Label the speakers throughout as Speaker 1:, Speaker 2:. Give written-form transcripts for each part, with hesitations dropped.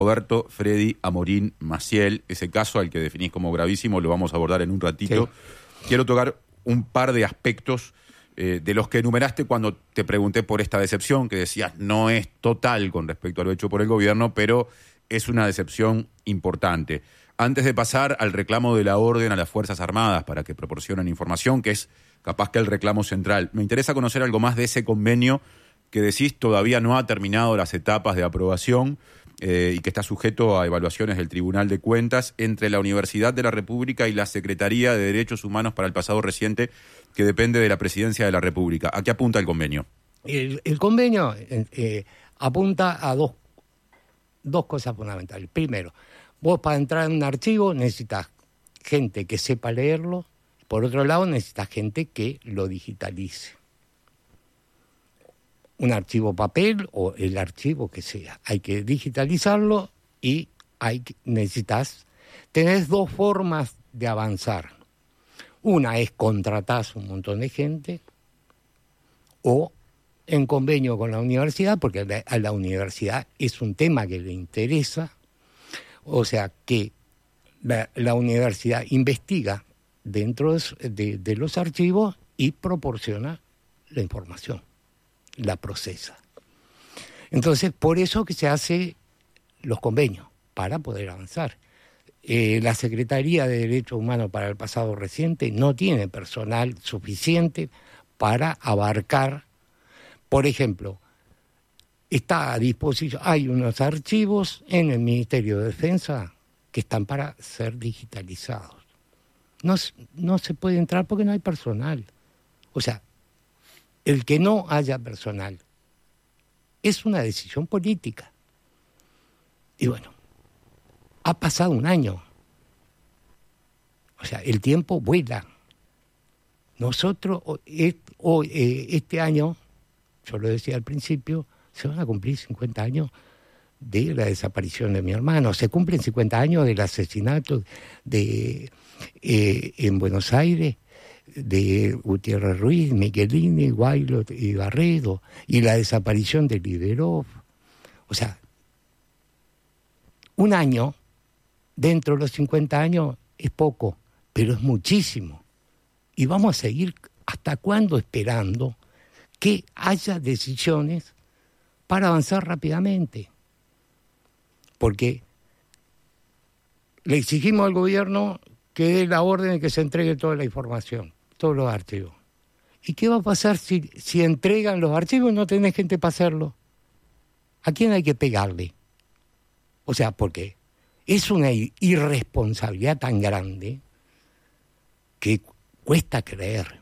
Speaker 1: Roberto Freddy Amorín Maciel, ese caso al que definís como gravísimo, lo vamos a abordar en un ratito. Sí. Quiero tocar un par de aspectos de los que enumeraste cuando te pregunté por esta decepción, que decías no es total con respecto a lo hecho por el gobierno, pero es una decepción importante. Antes de pasar al reclamo de la orden a las Fuerzas Armadas para que proporcionen información, que es capaz que el reclamo central, me interesa conocer algo más de ese convenio que decís todavía no ha terminado las etapas de aprobación y que está sujeto a evaluaciones del Tribunal de Cuentas entre la Universidad de la República y la Secretaría de Derechos Humanos para el pasado reciente, que depende de la Presidencia de la República. ¿A qué apunta el convenio?
Speaker 2: El convenio apunta a dos cosas fundamentales. Primero, vos para entrar en un archivo necesitas gente que sepa leerlo. Por otro lado, necesitas gente que lo digitalice. Un archivo papel o el archivo que sea. Hay que digitalizarlo y tenés dos formas de avanzar. Una es contratar un montón de gente o en convenio con la universidad, porque a la universidad es un tema que le interesa. O sea que la universidad investiga dentro de los archivos y proporciona la información. La procesa. Entonces, por eso que se hace los convenios, para poder avanzar. La Secretaría de Derechos Humanos para el pasado reciente no tiene personal suficiente para abarcar, por ejemplo, está a disposición, hay unos archivos en el Ministerio de Defensa que están para ser digitalizados. No se puede entrar porque no hay personal. O sea, el que no haya personal es una decisión política. Y bueno, ha pasado un año. O sea, el tiempo vuela. Nosotros, este año, yo lo decía al principio, se van a cumplir 50 años de la desaparición de mi hermano. Se cumplen 50 años del asesinato en Buenos Aires de Gutiérrez Ruiz, Michelini, Guaylo y Barredo, y la desaparición de Liberov. O sea, un año dentro de los 50 años es poco, pero es muchísimo. Y vamos a seguir hasta cuándo esperando que haya decisiones para avanzar rápidamente. Porque le exigimos al gobierno que dé la orden de que se entregue toda la información, todos los archivos. ¿Y qué va a pasar si entregan los archivos y no tenés gente para hacerlo? ¿A quién hay que pegarle? O sea, porque es una irresponsabilidad tan grande que cuesta creer.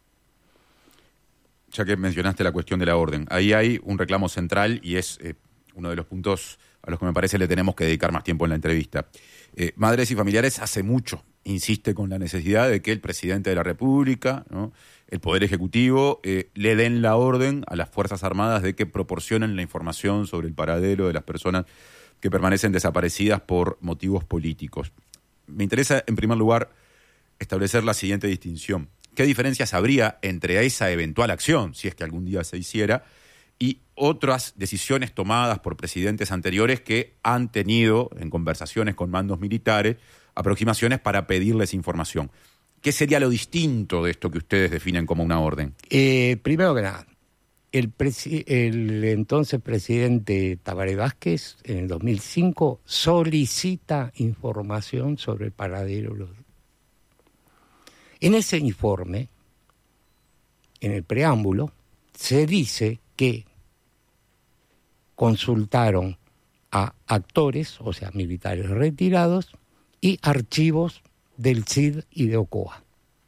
Speaker 1: Ya que mencionaste la cuestión de la orden, ahí hay un reclamo central y es uno de los puntos a los que me parece le tenemos que dedicar más tiempo en la entrevista. Madres y Familiares hace mucho insiste con la necesidad de que el presidente de la República, ¿no?, el Poder Ejecutivo, le den la orden a las Fuerzas Armadas de que proporcionen la información sobre el paradero de las personas que permanecen desaparecidas por motivos políticos. Me interesa, en primer lugar, establecer la siguiente distinción. ¿Qué diferencias habría entre esa eventual acción, si es que algún día se hiciera, y otras decisiones tomadas por presidentes anteriores que han tenido, en conversaciones con mandos militares, aproximaciones para pedirles información? ¿Qué sería lo distinto de esto que ustedes definen como una orden?
Speaker 2: Primero que nada, el entonces presidente Tabaré Vázquez, en el 2005, solicita información sobre el paradero. En ese informe, en el preámbulo, se dice que consultaron a actores, o sea, militares retirados, y archivos del CID y de OCOA.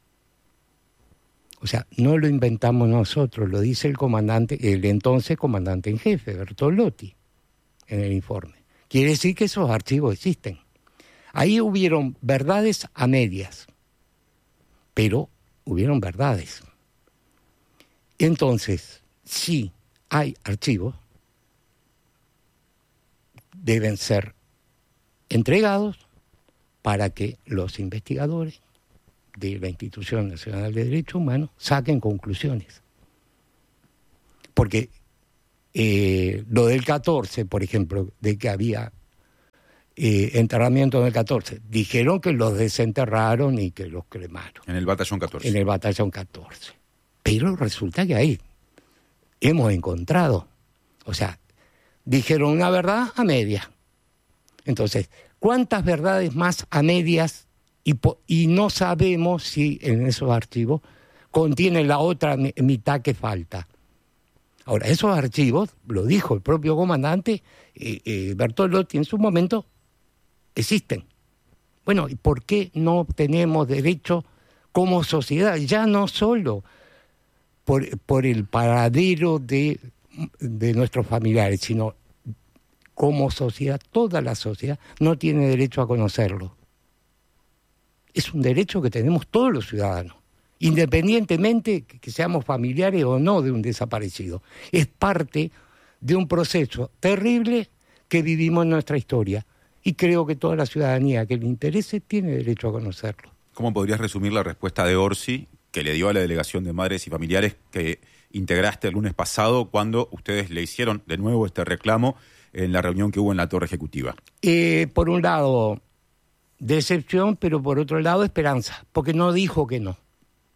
Speaker 2: O sea, no lo inventamos nosotros, lo dice el entonces comandante en jefe, Bertolotti, en el informe. Quiere decir que esos archivos existen. Ahí hubieron verdades a medias, pero hubieron verdades. Entonces, si hay archivos, deben ser entregados para que los investigadores de la Institución Nacional de Derechos Humanos saquen conclusiones. Porque lo del 14, por ejemplo, de que había enterramiento en el 14. Dijeron que los desenterraron y que los cremaron.
Speaker 1: En el batallón 14.
Speaker 2: En el batallón 14. Pero resulta que ahí hemos encontrado, o sea, dijeron una verdad a medias. Entonces, ¿cuántas verdades más a medias y no sabemos si en esos archivos contienen la otra mitad que falta? Ahora, esos archivos, lo dijo el propio comandante Bertolotti en su momento, existen. Bueno, ¿y por qué no tenemos derecho como sociedad? Ya no solo por el paradero de nuestros familiares, sino como sociedad, toda la sociedad no tiene derecho a conocerlo. Es un derecho que tenemos todos los ciudadanos, independientemente que seamos familiares o no de un desaparecido. Es parte de un proceso terrible que vivimos en nuestra historia y creo que toda la ciudadanía que le interese tiene derecho a conocerlo.
Speaker 1: ¿Cómo podrías resumir la respuesta de Orsi que le dio a la delegación de madres y familiares que integraste el lunes pasado cuando ustedes le hicieron de nuevo este reclamo en la reunión que hubo en la Torre Ejecutiva?
Speaker 2: Por un lado, decepción, pero por otro lado, esperanza, porque no dijo que no.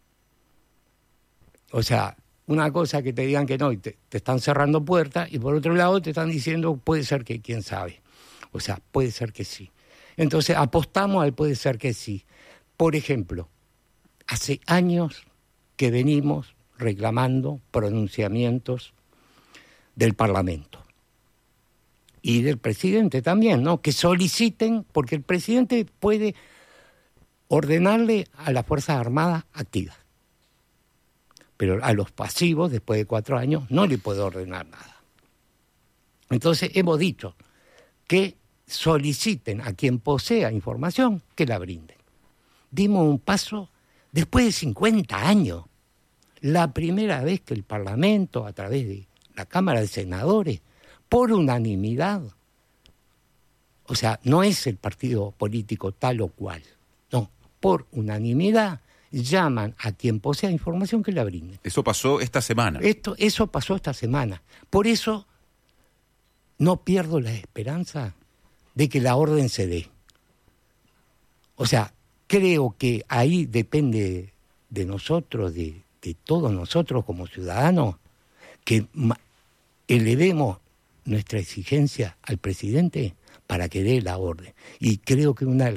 Speaker 2: O sea, una cosa que te digan que no y te están cerrando puertas, y por otro lado te están diciendo puede ser que, quién sabe. O sea, puede ser que sí. Entonces apostamos al puede ser que sí. Por ejemplo, hace años que venimos reclamando pronunciamientos del Parlamento y del presidente también, ¿no? Que soliciten, porque el presidente puede ordenarle a las Fuerzas Armadas activas, pero a los pasivos, después de 4 años, no le puede ordenar nada. Entonces hemos dicho que soliciten a quien posea información que la brinden. Dimos un paso después de 50 años. La primera vez que el Parlamento, a través de la Cámara de Senadores, por unanimidad, o sea, no es el partido político tal o cual, no, por unanimidad, llaman a quien posea información que la brinde.
Speaker 1: Eso pasó esta semana.
Speaker 2: Eso pasó esta semana. Por eso no pierdo la esperanza de que la orden se dé. O sea, creo que ahí depende de nosotros, de todos nosotros como ciudadanos, que elevemos nuestra exigencia al presidente para que dé la orden. Y creo que una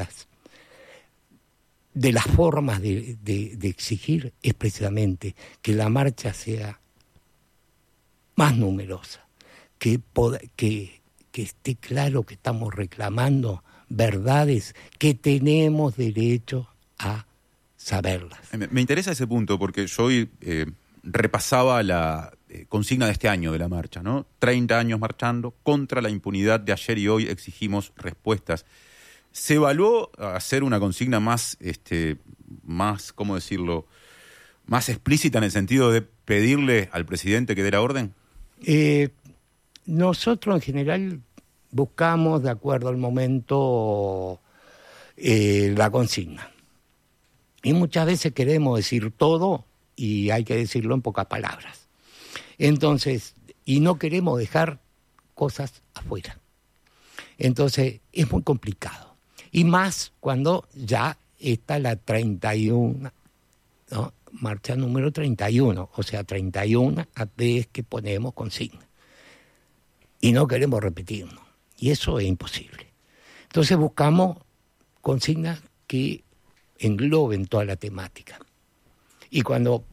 Speaker 2: de las formas de exigir es precisamente que la marcha sea más numerosa, que esté claro que estamos reclamando verdades que tenemos derecho a saberlas.
Speaker 1: Me interesa ese punto porque yo hoy repasaba la consigna de este año de la marcha, ¿no? 30 años marchando contra la impunidad de ayer y hoy exigimos respuestas. ¿Se evaluó hacer una consigna más, ¿cómo decirlo?, más explícita en el sentido de pedirle al presidente que dé la orden?
Speaker 2: Nosotros en general buscamos, de acuerdo al momento, la consigna. Y muchas veces queremos decir todo y hay que decirlo en pocas palabras. Entonces, y no queremos dejar cosas afuera. Entonces, es muy complicado. Y más cuando ya está la 31, ¿no? Marcha número 31, o sea, 31 veces que ponemos consigna. Y no queremos repetirnos. Y eso es imposible. Entonces buscamos consignas que engloben toda la temática. Y cuando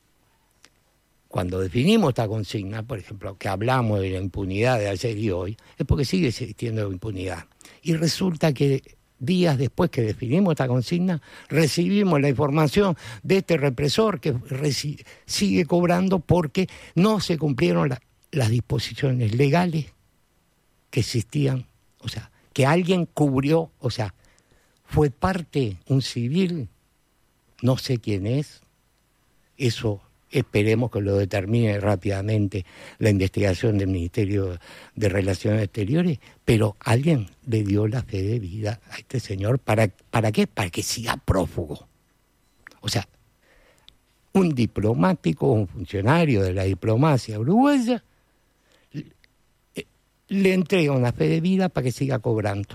Speaker 2: definimos esta consigna, por ejemplo, que hablamos de la impunidad de ayer y hoy, es porque sigue existiendo impunidad. Y resulta que días después que definimos esta consigna, recibimos la información de este represor que sigue cobrando porque no se cumplieron las disposiciones legales que existían. O sea, que alguien cubrió, o sea, fue parte, un civil, no sé quién es, eso esperemos que lo determine rápidamente la investigación del Ministerio de Relaciones Exteriores, pero alguien le dio la fe de vida a este señor, ¿para qué? Para que siga prófugo. O sea, un diplomático, un funcionario de la diplomacia uruguaya, le entrega una fe de vida para que siga cobrando.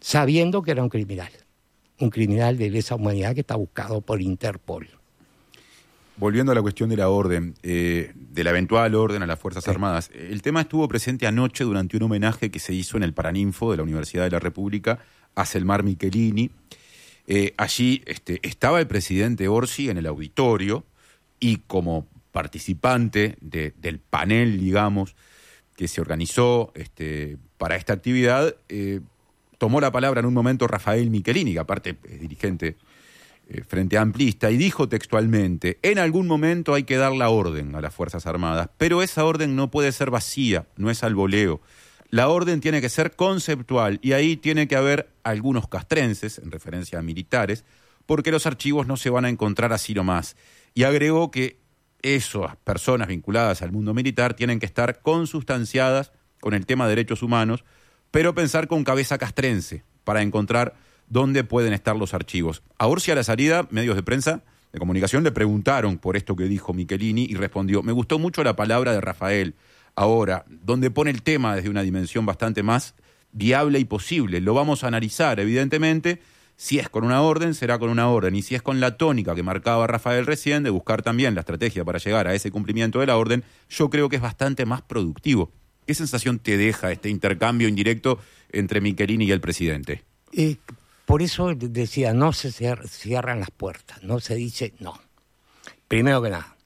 Speaker 2: sabiendo que era un criminal de lesa humanidad que está buscado por Interpol.
Speaker 1: Volviendo a la cuestión de la orden, de la eventual orden a las Fuerzas Armadas, el tema estuvo presente anoche durante un homenaje que se hizo en el Paraninfo de la Universidad de la República a Selmar Michelini. Allí estaba el presidente Orsi en el auditorio y como participante del panel, digamos, que se organizó para esta actividad, tomó la palabra en un momento Rafael Michelini, que aparte es dirigente Frente Amplista, y dijo textualmente: en algún momento hay que dar la orden a las Fuerzas Armadas, pero esa orden no puede ser vacía, no es al voleo. La orden tiene que ser conceptual y ahí tiene que haber algunos castrenses, en referencia a militares, porque los archivos no se van a encontrar así nomás. Y agregó que esas personas vinculadas al mundo militar tienen que estar consustanciadas con el tema de derechos humanos, pero pensar con cabeza castrense para encontrar dónde pueden estar los archivos. A Orsi, a la salida, medios de prensa, de comunicación, le preguntaron por esto que dijo Michelini y respondió: me gustó mucho la palabra de Rafael, ahora, donde pone el tema desde una dimensión bastante más viable y posible. Lo vamos a analizar, evidentemente. Si es con una orden, será con una orden, y si es con la tónica que marcaba Rafael recién, de buscar también la estrategia para llegar a ese cumplimiento de la orden, yo creo que es bastante más productivo. ¿Qué sensación te deja este intercambio indirecto entre Michelini y el presidente?
Speaker 2: Por eso decía, no se cierran las puertas, no se dice no. Primero que nada.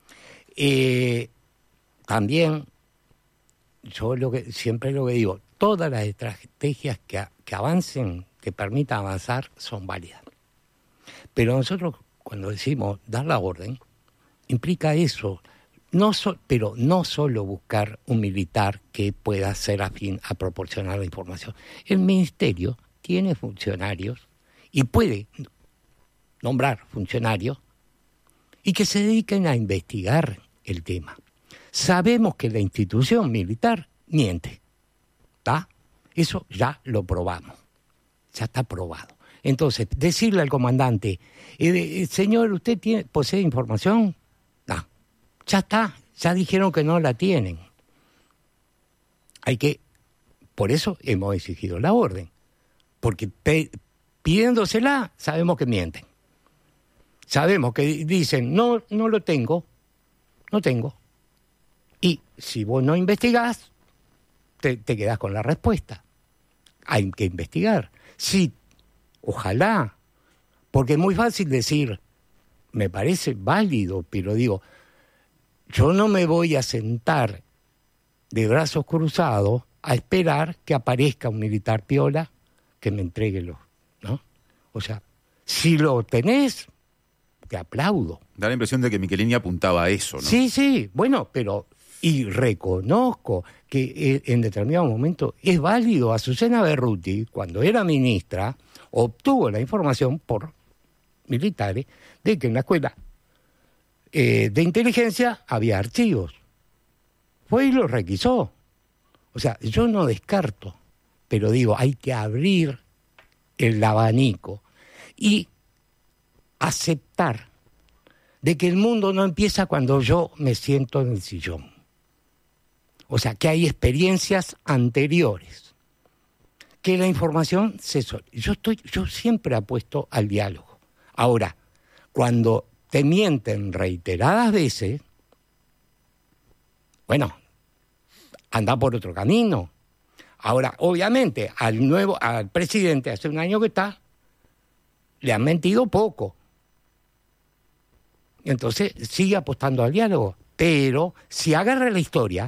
Speaker 2: También, yo siempre lo que digo, todas las estrategias que avancen, que permitan avanzar, son válidas. Pero nosotros, cuando decimos dar la orden, implica eso. Pero no solo buscar un militar que pueda ser afín a proporcionar la información. El ministerio tiene funcionarios y puede nombrar funcionarios y que se dediquen a investigar el tema. Sabemos que la institución militar miente, ¿está? Eso ya lo probamos, ya está probado. Entonces, decirle al comandante, señor, ¿usted posee información? No, ya está, ya dijeron que no la tienen. Por eso hemos exigido la orden. Porque pidiéndosela, sabemos que mienten. Sabemos que dicen, no lo tengo, no tengo. Y si vos no investigás, te quedás con la respuesta. Hay que investigar. Sí, ojalá, porque es muy fácil decir, me parece válido, pero digo, yo no me voy a sentar de brazos cruzados a esperar que aparezca un militar piola que me entregue ¿no? O sea, si lo tenés, te aplaudo.
Speaker 1: Da la impresión de que Michelini apuntaba a eso, ¿no?
Speaker 2: Sí, bueno, y reconozco que en determinado momento es válido. Azucena Berruti, cuando era ministra, obtuvo la información por militares de que en la escuela de inteligencia había archivos. Fue y lo requisó. O sea, yo no descarto, pero digo, hay que abrir el abanico y aceptar de que el mundo no empieza cuando yo me siento en el sillón. O sea, que hay experiencias anteriores, que la información yo siempre apuesto al diálogo. Ahora, cuando te mienten reiteradas veces, bueno, anda por otro camino. Ahora, obviamente, al presidente, hace un año que está, le han mentido poco. Entonces, sigue apostando al diálogo. Pero, si agarra la historia,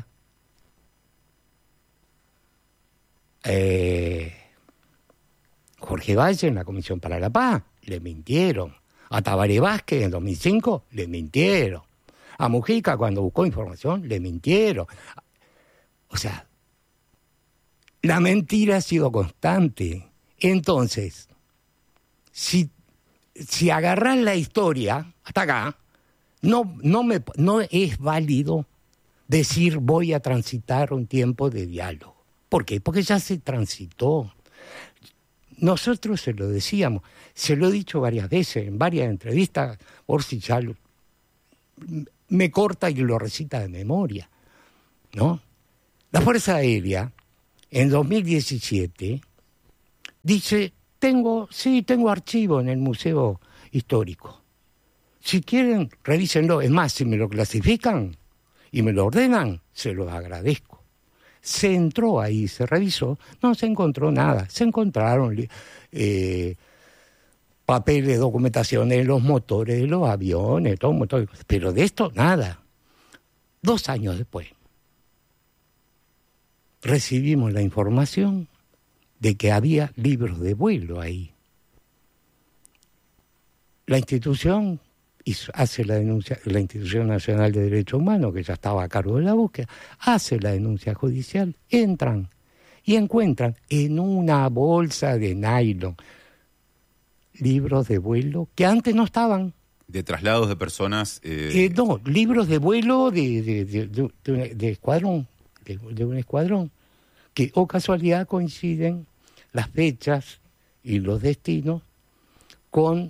Speaker 2: Jorge Valle en la Comisión para la Paz, le mintieron. A Tabaré Vázquez en 2005, le mintieron. A Mujica, cuando buscó información, le mintieron. O sea, la mentira ha sido constante. Entonces, si agarras la historia hasta acá, no es válido decir voy a transitar un tiempo de diálogo. ¿Por qué? Porque ya se transitó. Nosotros se lo decíamos, se lo he dicho varias veces, en varias entrevistas, Orsi ya me corta y lo recita de memoria, ¿no? La Fuerza Aérea, en 2017, Dice, tengo archivo en el Museo Histórico. Si quieren, revísenlo. Es más, si me lo clasifican y me lo ordenan, se los agradezco. Se entró ahí, se revisó, no se encontró nada. Se encontraron papeles, documentaciones de los motores de los aviones, todo un montón de cosas. Pero de esto, nada. 2 años después, recibimos la información de que había libros de vuelo ahí. La institución hace la denuncia, la Institución Nacional de Derechos Humanos, que ya estaba a cargo de la búsqueda, hace la denuncia judicial, entran y encuentran en una bolsa de nylon libros de vuelo que antes no estaban.
Speaker 1: De traslados de personas...
Speaker 2: No, libros de vuelo de escuadrón, de un escuadrón, que o casualidad coinciden las fechas y los destinos con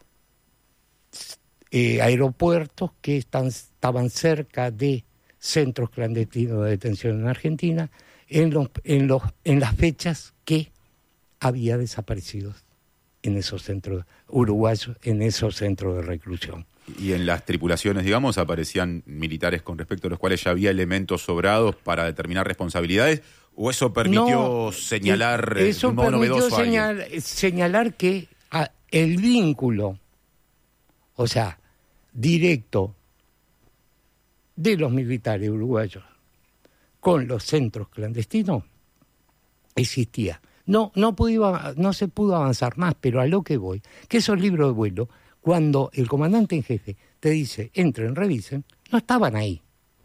Speaker 2: aeropuertos que estaban cerca de centros clandestinos de detención en Argentina en las fechas que había desaparecidos en esos centros uruguayos, en esos centros de reclusión.
Speaker 1: Y en las tripulaciones, digamos, aparecían militares con respecto a los cuales ya había elementos sobrados para determinar responsabilidades, ¿o eso permitió señalar de un modo novedoso a alguien?
Speaker 2: Señalar que el vínculo, o sea, directo de los militares uruguayos con los centros clandestinos existía. No se pudo avanzar más, pero a lo que voy, que esos libros de vuelo, cuando el comandante en jefe te dice, entren, revisen, no estaban ahí.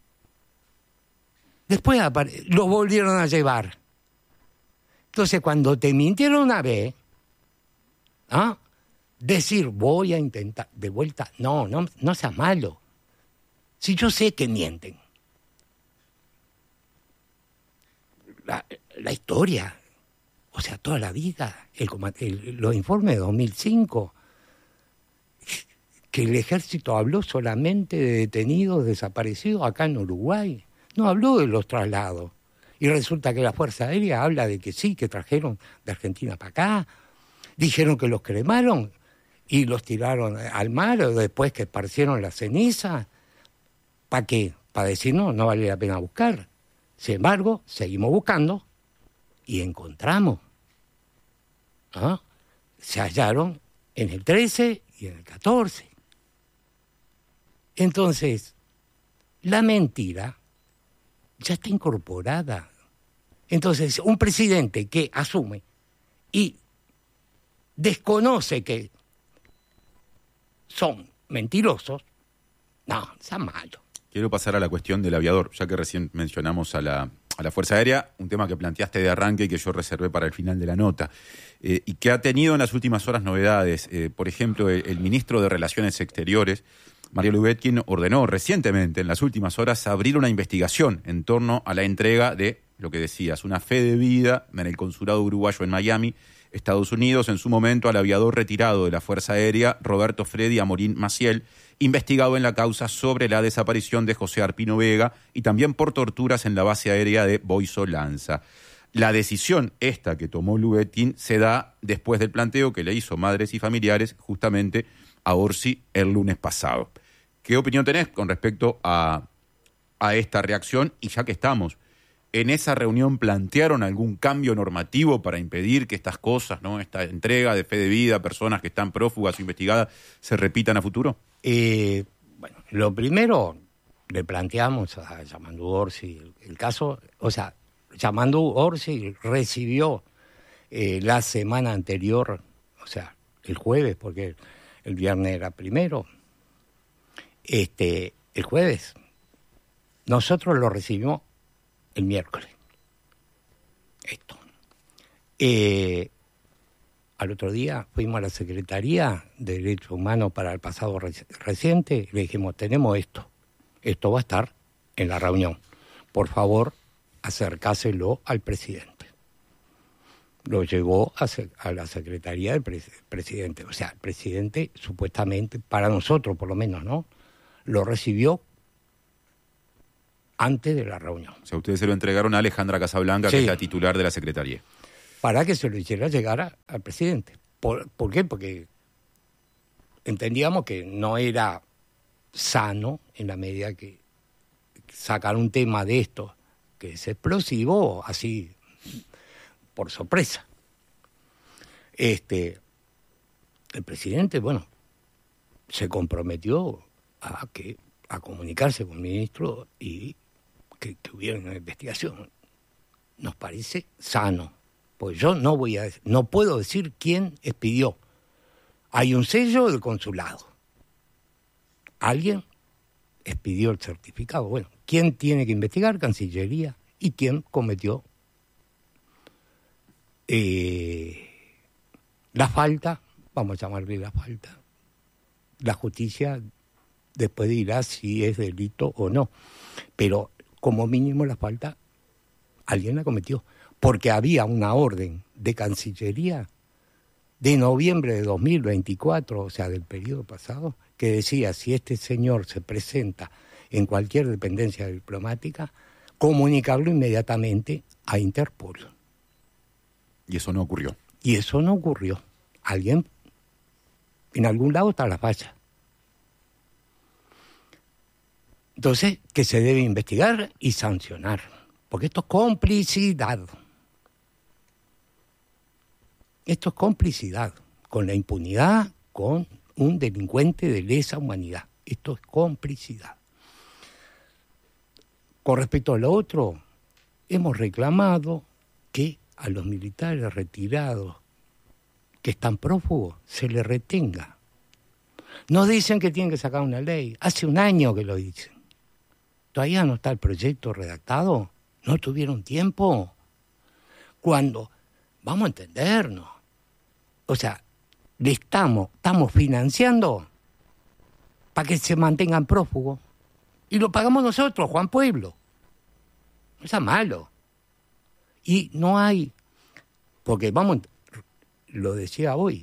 Speaker 2: Después los volvieron a llevar. Entonces, cuando te mintieron una vez, decir, voy a intentar, de vuelta, no seas malo. Si yo sé que mienten. La historia, o sea, toda la vida, los informes de 2005, que el ejército habló solamente de detenidos, desaparecidos acá en Uruguay, no habló de los traslados. Y resulta que la Fuerza Aérea habla de que sí, que trajeron de Argentina para acá, dijeron que los cremaron y los tiraron al mar, o después que esparcieron la ceniza. ¿Para qué? Para decir, no vale la pena buscar. Sin embargo, seguimos buscando y encontramos. Se hallaron en el 13 y en el 14. Entonces, la mentira ya está incorporada. Entonces, un presidente que asume y desconoce que son mentirosos, no, está malo.
Speaker 1: Quiero pasar a la cuestión del aviador, ya que recién mencionamos a la Fuerza Aérea, un tema que planteaste de arranque y que yo reservé para el final de la nota, y que ha tenido en las últimas horas novedades. Por ejemplo, el ministro de Relaciones Exteriores, Mario Lubetkin, ordenó recientemente, en las últimas horas, abrir una investigación en torno a la entrega de, lo que decías, una fe de vida en el consulado uruguayo en Miami, Estados Unidos, en su momento al aviador retirado de la Fuerza Aérea, Roberto Freddy Amorín Maciel, investigado en la causa sobre la desaparición de José Arpino Vega y también por torturas en la base aérea de Boiso Lanza. La decisión esta que tomó Lubetkin se da después del planteo que le hizo Madres y Familiares justamente a Orsi el lunes pasado. ¿Qué opinión tenés con respecto a esta reacción? Y ya que estamos, ¿en esa reunión plantearon algún cambio normativo para impedir que estas cosas, ¿no?, esta entrega de fe de vida a personas que están prófugas o investigadas, se repitan a futuro?
Speaker 2: Bueno, lo primero, le planteamos a Yamandu Orsi el caso, o sea, Yamandu Orsi recibió la semana anterior, o sea, el jueves, porque el viernes era primero, el jueves, nosotros lo recibimos el miércoles. Esto. Al otro día fuimos a la Secretaría de Derechos Humanos para el pasado reciente y le dijimos, tenemos esto va a estar en la reunión. Por favor, acercáselo al presidente. Lo llevó a la Secretaría del presidente. O sea, el presidente, supuestamente, para nosotros por lo menos, ¿no?, lo recibió antes de la reunión.
Speaker 1: O sea, ustedes se lo entregaron a Alejandra Casablanca, sí, que es la titular de la Secretaría.
Speaker 2: para que se lo hiciera llegar al presidente. ¿Por qué? Porque entendíamos que no era sano en la medida que sacar un tema de esto, que es explosivo, así por sorpresa. El presidente, bueno, se comprometió a comunicarse con el ministro y que hubiera una investigación. Nos parece sano, pues yo no puedo decir quién expidió. Hay un sello del consulado. Alguien expidió el certificado. Bueno, ¿quién tiene que investigar? Cancillería. ¿Y quién cometió la falta? Vamos a llamarle la falta. La justicia después dirá si es delito o no. Pero como mínimo la falta, alguien la cometió. Porque había una orden de Cancillería de noviembre de 2024, o sea, del periodo pasado, que decía, si este señor se presenta en cualquier dependencia diplomática, comunicarlo inmediatamente a Interpol.
Speaker 1: Y eso no ocurrió.
Speaker 2: Y eso no ocurrió. Alguien, en algún lado está la falla. Entonces, que se debe investigar y sancionar, porque esto es complicidad. Esto es complicidad con la impunidad, con un delincuente de lesa humanidad. Esto es complicidad. Con respecto a lo otro, hemos reclamado que a los militares retirados que están prófugos se les retenga. Nos dicen que tienen que sacar una ley. Hace un año que lo dicen. Todavía no está el proyecto redactado. No tuvieron tiempo. Cuando, vamos a entendernos. O sea, le estamos financiando para que se mantengan prófugos. Y lo pagamos nosotros, Juan Pueblo. No es malo. Y no hay, porque lo decía hoy,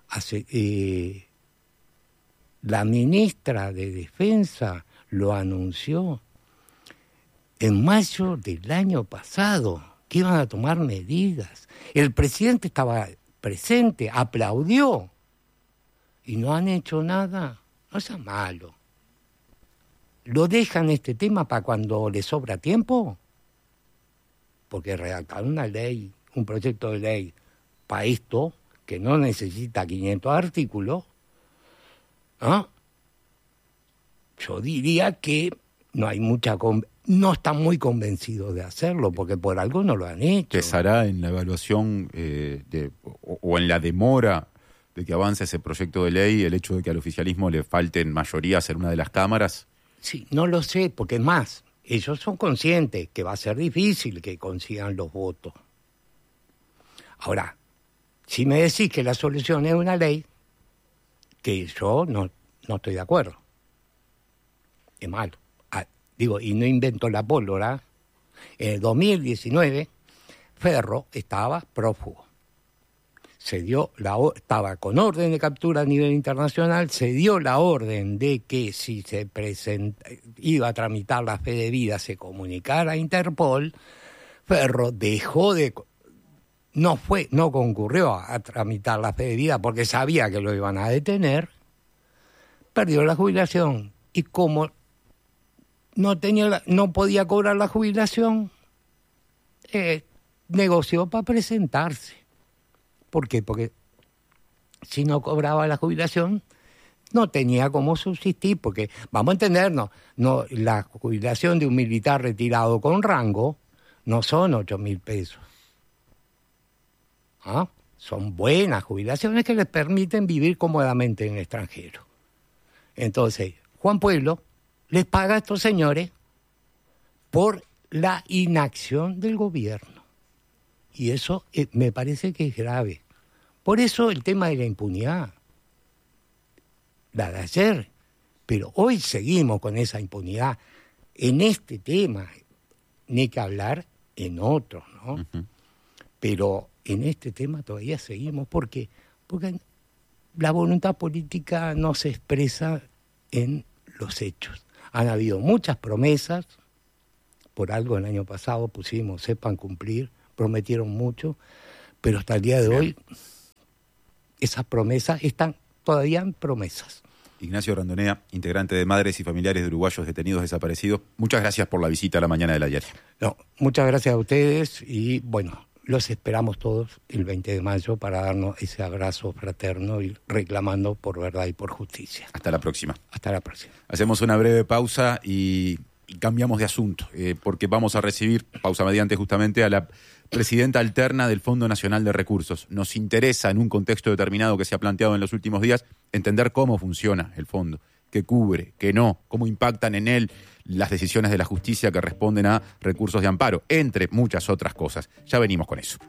Speaker 2: la ministra de Defensa lo anunció en mayo del año pasado, que iban a tomar medidas. El presidente estaba presente, aplaudió, y no han hecho nada. No es malo. ¿Lo dejan este tema para cuando les sobra tiempo? Porque redactar una ley, un proyecto de ley para esto, que no necesita 500 artículos, yo diría que no están muy convencidos de hacerlo, porque por algo no lo han hecho.
Speaker 1: ¿Pesará en la evaluación o en la demora de que avance ese proyecto de ley el hecho de que al oficialismo le falten mayorías en una de las cámaras?
Speaker 2: Sí, no lo sé, porque es más, ellos son conscientes que va a ser difícil que consigan los votos. Ahora, si me decís que la solución es una ley, que yo no estoy de acuerdo. Es malo. Y no invento la pólvora. En el 2019, Ferro estaba prófugo. Estaba con orden de captura a nivel internacional, se dio la orden de que si se iba a tramitar la fe de vida se comunicara a Interpol. Ferro no concurrió a tramitar la fe de vida porque sabía que lo iban a detener, perdió la jubilación y como no podía cobrar la jubilación, negoció para presentarse. ¿Por qué? Porque si no cobraba la jubilación, no tenía cómo subsistir, porque, vamos a entendernos, la jubilación de un militar retirado con rango no son 8.000 pesos. Son buenas jubilaciones que les permiten vivir cómodamente en el extranjero. Entonces, Juan Pueblo les paga a estos señores por la inacción del gobierno. Y eso me parece que es grave. Por eso el tema de la impunidad, la de ayer, pero hoy seguimos con esa impunidad en este tema, ni que hablar en otros, ¿no? Uh-huh. Pero en este tema todavía seguimos, porque la voluntad política no se expresa en los hechos. Han habido muchas promesas, por algo el año pasado pusimos sepan cumplir, prometieron mucho, pero hasta el día de hoy esas promesas están todavía en promesas.
Speaker 1: Ignacio Randonea, integrante de Madres y Familiares de Uruguayos Detenidos Desaparecidos, muchas gracias por la visita a la mañana de la diaria.
Speaker 2: No, muchas gracias a ustedes y bueno, los esperamos todos el 20 de mayo para darnos ese abrazo fraterno y reclamando por verdad y por justicia.
Speaker 1: Hasta la próxima.
Speaker 2: Hasta la próxima.
Speaker 1: Hacemos una breve pausa y cambiamos de asunto, porque vamos a recibir, pausa mediante justamente, a la presidenta alterna del Fondo Nacional de Recursos. Nos interesa, en un contexto determinado que se ha planteado en los últimos días, entender cómo funciona el fondo, qué cubre, qué no, cómo impactan en él las decisiones de la justicia que responden a recursos de amparo, entre muchas otras cosas. Ya venimos con eso.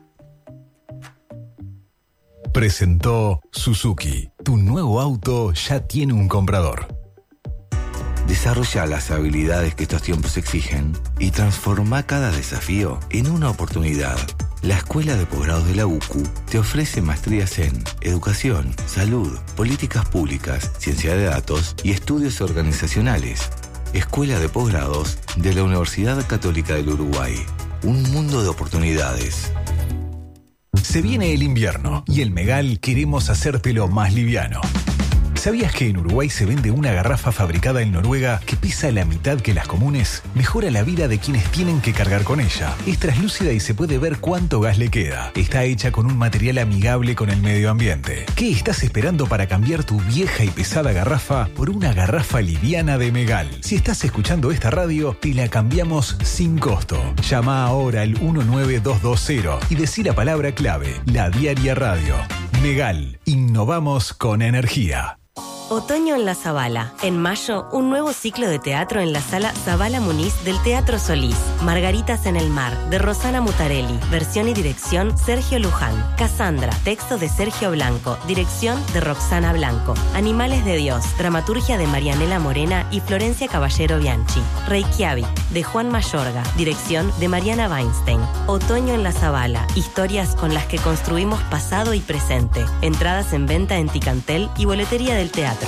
Speaker 3: Presentó Suzuki. Tu nuevo auto ya tiene un comprador.
Speaker 4: Desarrolla las habilidades que estos tiempos exigen y transforma cada desafío en una oportunidad. La Escuela de Posgrados de la UCU te ofrece maestrías en Educación, Salud, Políticas Públicas, Ciencia de Datos y Estudios Organizacionales. Escuela de Posgrados de la Universidad Católica del Uruguay. Un mundo de oportunidades.
Speaker 3: Se viene el invierno y en Megal queremos hacértelo más liviano. ¿Sabías que en Uruguay se vende una garrafa fabricada en Noruega que pesa la mitad que las comunes? Mejora la vida de quienes tienen que cargar con ella. Es translúcida y se puede ver cuánto gas le queda. Está hecha con un material amigable con el medio ambiente. ¿Qué estás esperando para cambiar tu vieja y pesada garrafa por una garrafa liviana de Megal? Si estás escuchando esta radio, te la cambiamos sin costo. Llama ahora al 19220 y decí la palabra clave, La Diaria Radio. Megal, innovamos con energía.
Speaker 5: Otoño en la Zabala. En mayo, un nuevo ciclo de teatro en la sala Zabala Muniz del Teatro Solís. Margaritas en el mar, de Rosana Mutarelli. Versión y dirección, Sergio Luján. Cassandra, texto de Sergio Blanco. Dirección de Roxana Blanco. Animales de Dios, dramaturgia de Marianela Morena y Florencia Caballero Bianchi. Reykjavik, de Juan Mayorga. Dirección de Mariana Weinstein. Otoño en la Zabala. Historias con las que construimos pasado y presente. Entradas en venta en Ticantel y boletería del teatro.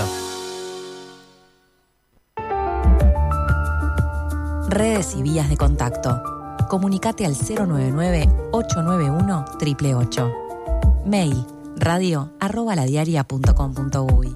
Speaker 6: Redes y vías de contacto. Comunicate al 099-891-888. Mail radio@ladiaria.com.uy.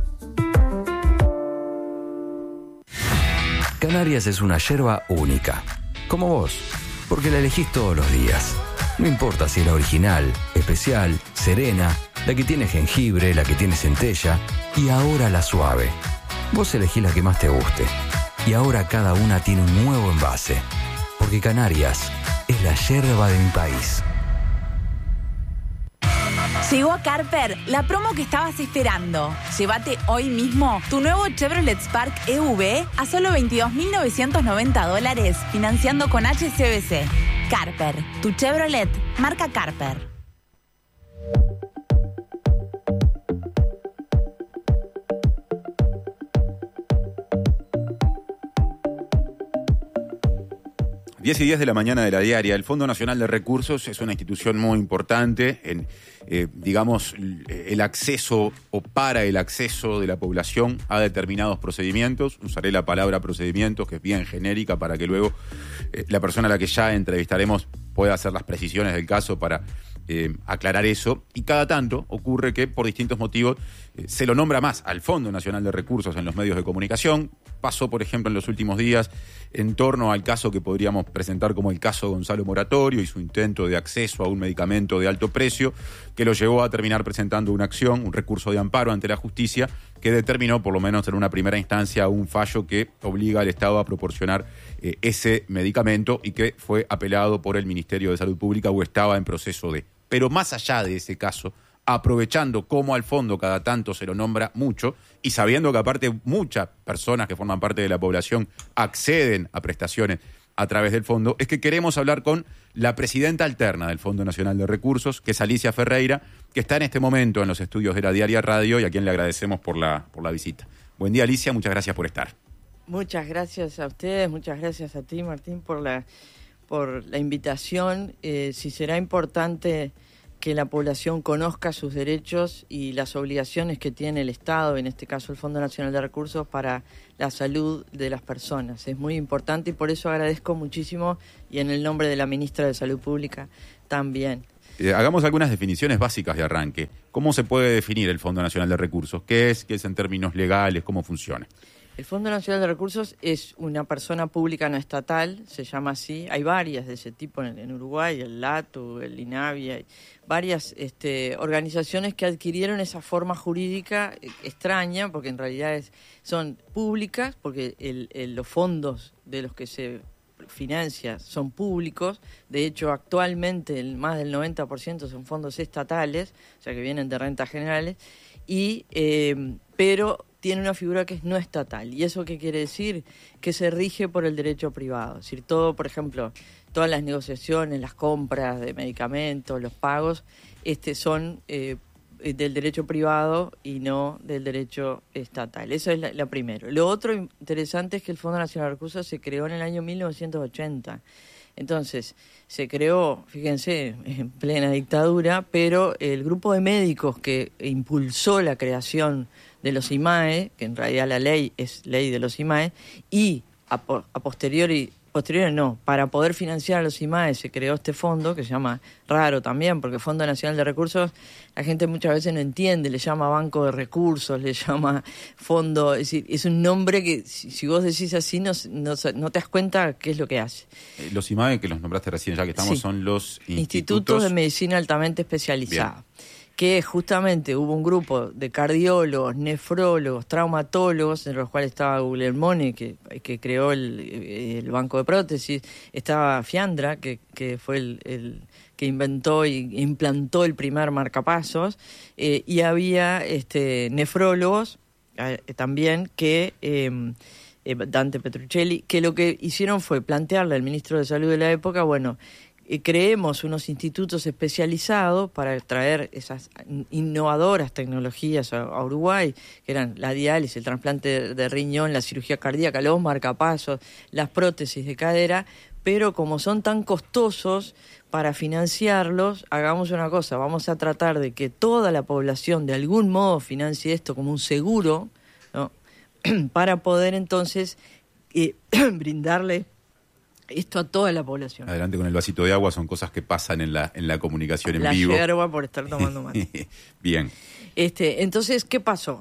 Speaker 7: Canarias es una yerba única, como vos, porque la elegís todos los días. No importa si es la original, especial, serena, la que tiene jengibre, la que tiene centella y ahora la suave. Vos elegís la que más te guste. Y ahora cada una tiene un nuevo envase. Porque Canarias es la yerba de mi país.
Speaker 8: Llegó a Carper la promo que estabas esperando. Llévate hoy mismo tu nuevo Chevrolet Spark EV a solo $22.990, financiando con HSBC. Carper, tu Chevrolet, marca Carper.
Speaker 1: Diez y 10 de la mañana de la diaria. El Fondo Nacional de Recursos es una institución muy importante en, el acceso o para el acceso de la población a determinados procedimientos. Usaré la palabra procedimientos, que es bien genérica, para que luego la persona a la que ya entrevistaremos pueda hacer las precisiones del caso para aclarar eso. Y cada tanto ocurre que por distintos motivos se lo nombra más al Fondo Nacional de Recursos en los medios de comunicación. Pasó, por ejemplo, en los últimos días en torno al caso que podríamos presentar como el caso Gonzalo Moratorio y su intento de acceso a un medicamento de alto precio que lo llevó a terminar presentando una acción, un recurso de amparo ante la justicia que determinó, por lo menos en una primera instancia, un fallo que obliga al Estado a proporcionar ese medicamento y que fue apelado por el Ministerio de Salud Pública o estaba en proceso de. Pero más allá de ese caso, aprovechando cómo al fondo cada tanto se lo nombra mucho y sabiendo que aparte muchas personas que forman parte de la población acceden a prestaciones a través del fondo, es que queremos hablar con la presidenta alterna del Fondo Nacional de Recursos, que es Alicia Ferreira, que está en este momento en los estudios de la Diaria Radio y a quien le agradecemos por la visita. Buen día, Alicia, muchas gracias por estar.
Speaker 9: Muchas gracias a ustedes, muchas gracias a ti, Martín, por la invitación. Si será importante que la población conozca sus derechos y las obligaciones que tiene el Estado, en este caso el Fondo Nacional de Recursos, para la salud de las personas. Es muy importante y por eso agradezco muchísimo, y en el nombre de la ministra de Salud Pública también.
Speaker 1: Hagamos algunas definiciones básicas de arranque. ¿Cómo se puede definir el Fondo Nacional de Recursos? ¿Qué es? ¿Qué es en términos legales? ¿Cómo funciona?
Speaker 9: El Fondo Nacional de Recursos es una persona pública no estatal, se llama así. Hay varias de ese tipo en Uruguay, el LATU, el INAVI, hay varias organizaciones que adquirieron esa forma jurídica extraña, porque en realidad son públicas, porque los fondos de los que se financia son públicos. De hecho, actualmente más del 90% son fondos estatales, o sea que vienen de rentas generales, pero tiene una figura que es no estatal. ¿Y eso qué quiere decir? Que se rige por el derecho privado. Es decir, todo, por ejemplo, todas las negociaciones, las compras de medicamentos, los pagos, son del derecho privado y no del derecho estatal. Eso es la primero. Lo otro interesante es que el Fondo Nacional de Recursos se creó en el año 1980. Entonces, se creó, fíjense, en plena dictadura, pero el grupo de médicos que impulsó la creación de los IMAE, que en realidad la ley es ley de los IMAE, y a posteriori no, para poder financiar a los IMAE se creó este fondo, que se llama raro también, porque Fondo Nacional de Recursos, la gente muchas veces no entiende, le llama Banco de Recursos, le llama Fondo, es decir, es un nombre que si vos decís así no te das cuenta qué es lo que hace.
Speaker 1: Los IMAE, que los nombraste recién ya que estamos, son los
Speaker 9: Institutos de Medicina Altamente Especializada. Que justamente hubo un grupo de cardiólogos, nefrólogos, traumatólogos, en los cuales estaba Guglielmone, que creó el banco de prótesis, estaba Fiandra, que fue el que inventó e implantó el primer marcapasos, y había nefrólogos también que... Dante Petruccelli, que lo que hicieron fue plantearle al ministro de Salud de la época, creemos unos institutos especializados para traer esas innovadoras tecnologías a Uruguay, que eran la diálisis, el trasplante de riñón, la cirugía cardíaca, los marcapasos, las prótesis de cadera, pero como son tan costosos para financiarlos, hagamos una cosa, vamos a tratar de que toda la población de algún modo financie esto como un seguro, ¿no? Para poder entonces brindarle esto a toda la población.
Speaker 1: Adelante con el vasito de agua, son cosas que pasan en la comunicación en vivo.
Speaker 9: La yerba por estar tomando mate.
Speaker 1: Bien.
Speaker 9: Entonces, ¿qué pasó?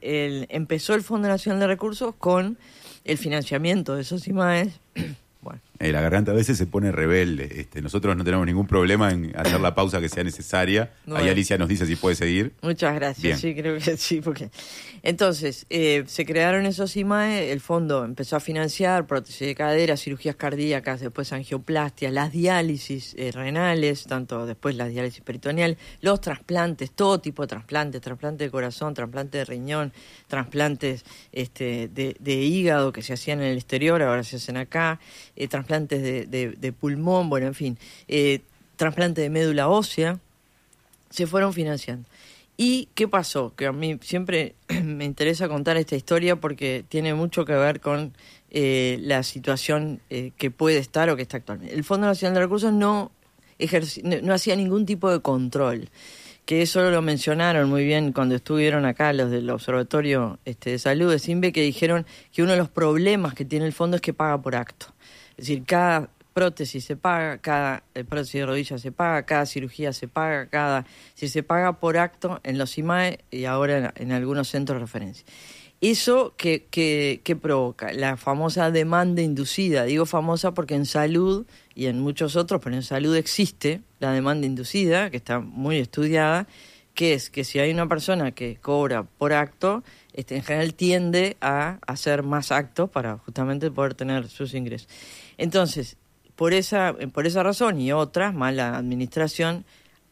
Speaker 9: Empezó el Fondo Nacional de Recursos con el financiamiento de esos IMAES. Bueno.
Speaker 1: La garganta a veces se pone rebelde. Nosotros no tenemos ningún problema en hacer la pausa que sea necesaria. Ahí Alicia nos dice si puede seguir.
Speaker 9: Muchas gracias.
Speaker 1: Bien.
Speaker 9: Sí, creo que sí. Entonces, se crearon esos IMAE, el fondo empezó a financiar prótesis de cadera, cirugías cardíacas, después angioplastias, las diálisis renales, tanto después la diálisis peritoneal, los trasplantes, todo tipo de trasplantes, trasplante de corazón, trasplante de riñón, trasplantes de hígado que se hacían en el exterior, ahora se hacen acá, trasplantes de pulmón, bueno, en fin, trasplante de médula ósea, se fueron financiando. ¿Y qué pasó? Que a mí siempre me interesa contar esta historia porque tiene mucho que ver con la situación que puede estar o que está actualmente. El Fondo Nacional de Recursos no hacía ningún tipo de control, que eso lo mencionaron muy bien cuando estuvieron acá los del Observatorio de Salud de SINVE, que dijeron que uno de los problemas que tiene el fondo es que paga por acto. Es decir, cada prótesis se paga, cada prótesis de rodilla se paga, cada cirugía se paga, se paga por acto en los IMAE y ahora en algunos centros de referencia. ¿Eso qué provoca? La famosa demanda inducida. Digo famosa porque en salud y en muchos otros, pero en salud existe la demanda inducida, que está muy estudiada, que es que si hay una persona que cobra por acto, en general tiende a hacer más actos para justamente poder tener sus ingresos. Entonces, por esa razón y otras, mala administración,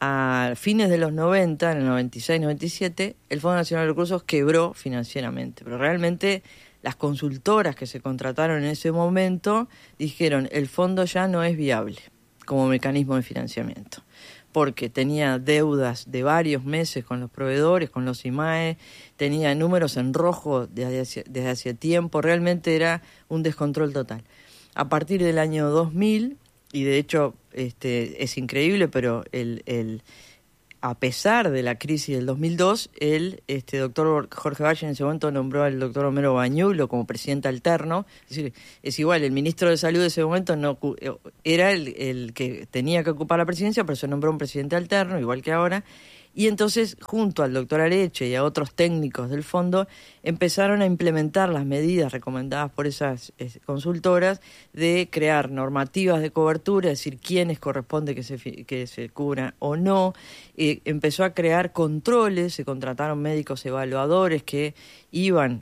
Speaker 9: a fines de los 90, en el 96, 97, el Fondo Nacional de Recursos quebró financieramente. Pero realmente las consultoras que se contrataron en ese momento dijeron el fondo ya no es viable como mecanismo de financiamiento, porque tenía deudas de varios meses con los proveedores, con los IMAE, tenía números en rojo desde hace tiempo, realmente era un descontrol total. A partir del año 2000, y de hecho es increíble, pero a pesar de la crisis del 2002, el doctor Jorge Valle en ese momento nombró al doctor Homero Bañulo como presidente alterno. Es decir, es igual, el ministro de Salud de ese momento no era el que tenía que ocupar la presidencia, pero se nombró un presidente alterno, igual que ahora. Y entonces, junto al doctor Areche y a otros técnicos del fondo, empezaron a implementar las medidas recomendadas por esas consultoras de crear normativas de cobertura, es decir, quiénes corresponde que se cubran o no. Empezó a crear controles, se contrataron médicos evaluadores que iban,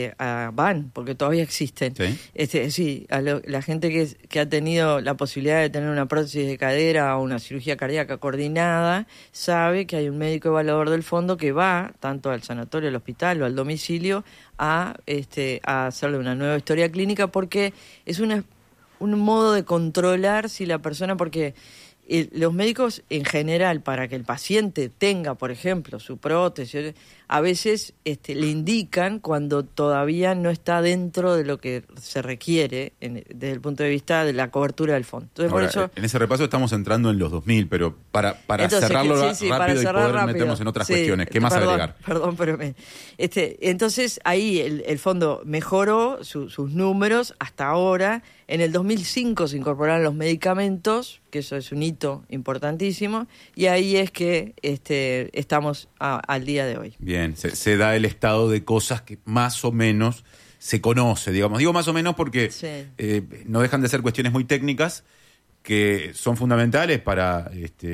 Speaker 9: van, porque todavía existen. Sí, la gente que ha tenido la posibilidad de tener una prótesis de cadera o una cirugía cardíaca coordinada, sabe que hay un médico evaluador del fondo que va tanto al sanatorio, al hospital o al domicilio a hacerle una nueva historia clínica, porque es un modo de controlar si la persona, porque los médicos en general, para que el paciente tenga, por ejemplo, su prótesis, a veces le indican cuando todavía no está dentro de lo que se requiere desde el punto de vista de la cobertura del fondo. Entonces,
Speaker 1: ahora,
Speaker 9: por eso,
Speaker 1: en ese repaso estamos entrando en los 2000, pero para
Speaker 9: entonces,
Speaker 1: cerrarlo
Speaker 9: sí,
Speaker 1: rápido
Speaker 9: para cerrar
Speaker 1: y poder
Speaker 9: rápido,
Speaker 1: meternos en otras cuestiones. ¿Qué más agregar?
Speaker 9: Perdón, pero entonces ahí el fondo mejoró sus números hasta ahora. En el 2005 se incorporaron los medicamentos, que eso es un hito importantísimo, y ahí es que estamos al día de hoy.
Speaker 1: Bien, se da el estado de cosas que más o menos se conoce, digamos. Digo más o menos porque no dejan de ser cuestiones muy técnicas que son fundamentales para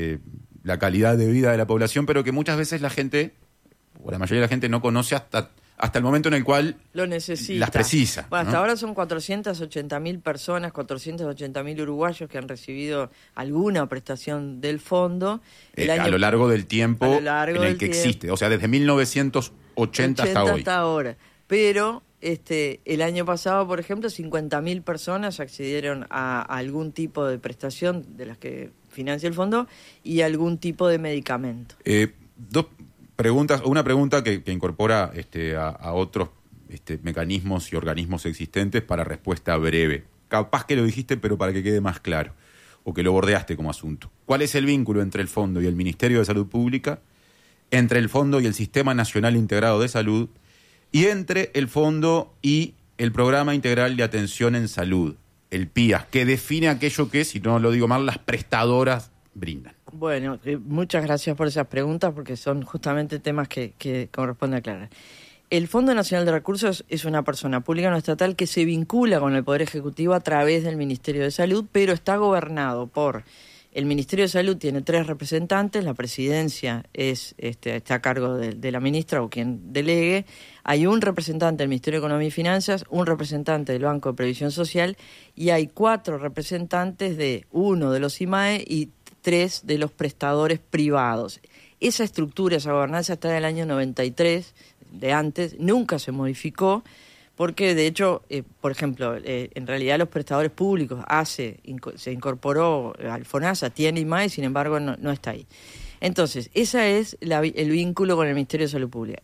Speaker 1: la calidad de vida de la población, pero que muchas veces la gente, o la mayoría de la gente, no conoce hasta el momento en el cual
Speaker 9: lo necesita.
Speaker 1: Las precisa.
Speaker 9: Bueno, hasta
Speaker 1: ¿no?
Speaker 9: ahora son 480.000 personas, 480.000 uruguayos que han recibido alguna prestación del fondo.
Speaker 1: A lo largo del tiempo en el que existe, o sea, desde 1980 hasta hoy.
Speaker 9: Hasta ahora. Pero el año pasado, por ejemplo, 50.000 personas accedieron a algún tipo de prestación de las que financia el fondo y algún tipo de medicamento.
Speaker 1: Dos preguntas, una pregunta que incorpora a otros mecanismos y organismos existentes para respuesta breve. Capaz que lo dijiste, pero para que quede más claro, o que lo bordeaste como asunto. ¿Cuál es el vínculo entre el Fondo y el Ministerio de Salud Pública, entre el Fondo y el Sistema Nacional Integrado de Salud, y entre el Fondo y el Programa Integral de Atención en Salud, el PIAS, que define aquello que, si no lo digo mal, las prestadoras brindan?
Speaker 9: Bueno, muchas gracias por esas preguntas, porque son justamente temas que corresponde aclarar. El Fondo Nacional de Recursos es una persona pública no estatal que se vincula con el Poder Ejecutivo a través del Ministerio de Salud, pero está gobernado por... El Ministerio de Salud tiene 3 representantes, la presidencia está a cargo de la ministra o quien delegue, hay un representante del Ministerio de Economía y Finanzas, un representante del Banco de Previsión Social y hay 4 representantes de uno de los IMAE y 3 de los prestadores privados. Esa estructura, esa gobernanza está del año 93, de antes, nunca se modificó, porque de hecho, por ejemplo, en realidad los prestadores públicos, se incorporó al FONASA, tiene IMAE, sin embargo no está ahí. Entonces, ese es el vínculo con el Ministerio de Salud Pública.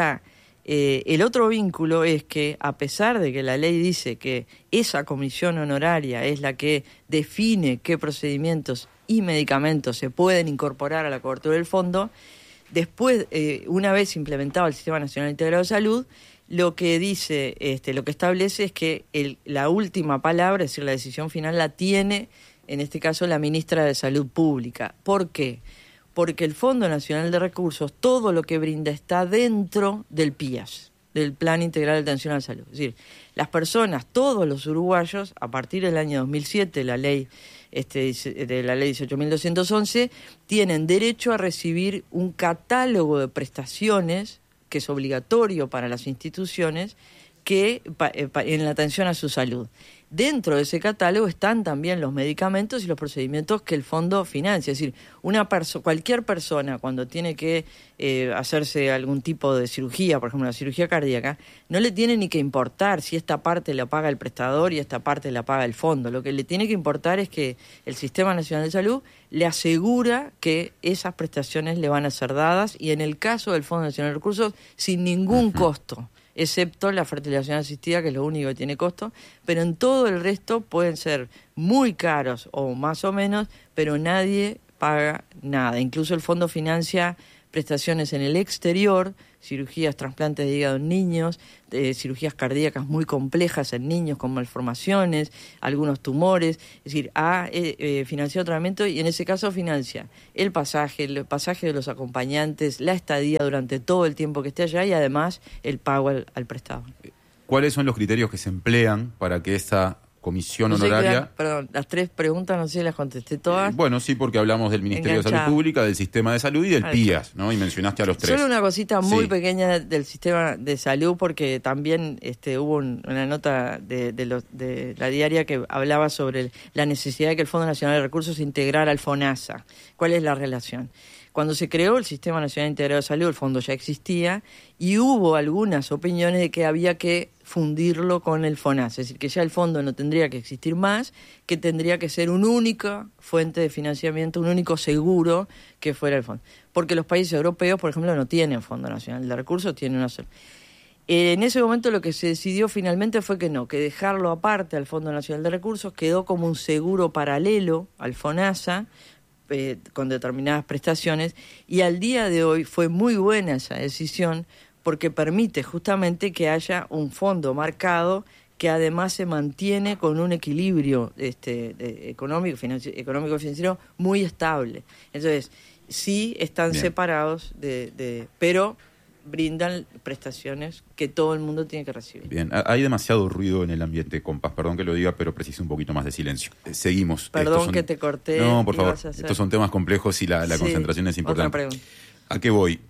Speaker 9: El otro vínculo es que, a pesar de que la ley dice que esa comisión honoraria es la que define qué procedimientos y medicamentos se pueden incorporar a la cobertura del fondo, después, una vez implementado el Sistema Nacional Integrado de Salud, lo que dice, lo que establece es que la última palabra, es decir, la decisión final, la tiene, en este caso, la ministra de Salud Pública. ¿Por qué? Porque el Fondo Nacional de Recursos, todo lo que brinda está dentro del PIAS, del Plan Integral de Atención a la Salud. Es decir, las personas, todos los uruguayos, a partir del año 2007, la ley de la ley 18.211, tienen derecho a recibir un catálogo de prestaciones que es obligatorio para las instituciones que en la atención a su salud. Dentro de ese catálogo están también los medicamentos y los procedimientos que el fondo financia. Es decir, cualquier persona cuando tiene que hacerse algún tipo de cirugía, por ejemplo una cirugía cardíaca, no le tiene ni que importar si esta parte la paga el prestador y esta parte la paga el fondo. Lo que le tiene que importar es que el Sistema Nacional de Salud le asegura que esas prestaciones le van a ser dadas y en el caso del Fondo Nacional de Recursos sin ningún costo, excepto la fertilización asistida, que es lo único que tiene costo, pero en todo el resto pueden ser muy caros o más o menos, pero nadie paga nada. Incluso el fondo financia prestaciones en el exterior, cirugías, trasplantes de hígado en niños, cirugías cardíacas muy complejas en niños con malformaciones, algunos tumores. Es decir, ha financiado tratamiento y en ese caso financia el pasaje de los acompañantes, la estadía durante todo el tiempo que esté allá y además el pago al prestador.
Speaker 1: ¿Cuáles son los criterios que se emplean para que esa comisión honoraria...
Speaker 9: Perdón, las 3 preguntas no sé si las contesté todas.
Speaker 1: Bueno, sí, porque hablamos del Ministerio de Salud Pública, del Sistema de Salud y del PIAS, ¿no? Y mencionaste a los 3.
Speaker 9: Solo una cosita muy pequeña del Sistema de Salud, porque también hubo una nota de la diaria que hablaba sobre la necesidad de que el Fondo Nacional de Recursos se integrara al FONASA. ¿Cuál es la relación? Cuando se creó el Sistema Nacional Integrado de Salud, el fondo ya existía, y hubo algunas opiniones de que había que fundirlo con el FONASA, es decir, que ya el fondo no tendría que existir más, que tendría que ser una única fuente de financiamiento, un único seguro que fuera el fondo. Porque los países europeos, por ejemplo, no tienen Fondo Nacional de Recursos, tienen una sola. En ese momento lo que se decidió finalmente fue que no, que dejarlo aparte al Fondo Nacional de Recursos, quedó como un seguro paralelo al FONASA, con determinadas prestaciones, y al día de hoy fue muy buena esa decisión porque permite justamente que haya un fondo marcado que además se mantiene con un equilibrio económico-financiero muy estable. Entonces, sí están separados, pero brindan prestaciones que todo el mundo tiene que recibir.
Speaker 1: Bien, hay demasiado ruido en el ambiente, compas, perdón que lo diga, pero preciso un poquito más de silencia. Seguimos.
Speaker 9: Perdón que te corté.
Speaker 1: No, por favor, estos son temas complejos y la concentración es importante.
Speaker 9: Otra pregunta.
Speaker 1: ¿A qué voy?